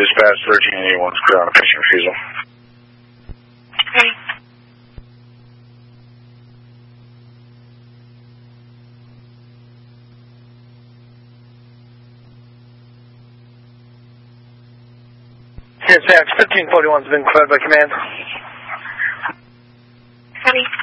dispatch 1381's clear on a pitching refusal. Okay. Dispatch 1541's been cleared by command. Copy.